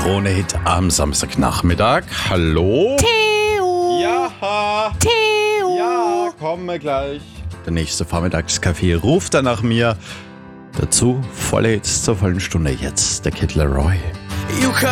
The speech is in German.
Krone-Hit am Samstagnachmittag. Hallo? Theo! Ja! Theo! Ja, komme gleich. Der nächste Vormittagskaffee ruft er nach mir. Dazu volle Hits zur vollen Stunde. Jetzt der Kid Laroi.